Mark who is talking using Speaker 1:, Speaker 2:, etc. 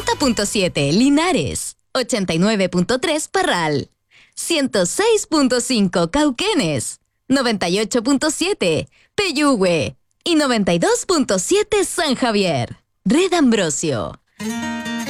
Speaker 1: 90.7 Linares, 89.3 Parral, 106.5 Cauquenes, 98.7 Peyúgue y 92.7 San Javier. Red Ambrosio.